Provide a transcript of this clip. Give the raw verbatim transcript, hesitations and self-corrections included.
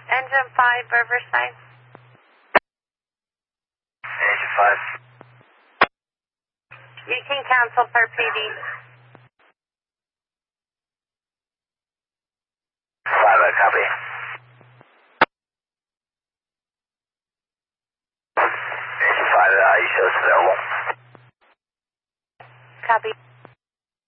Engine five, Riverside. Engine five. You can cancel per P D. five, I copy. Engine five, uh, you show us available. Copy.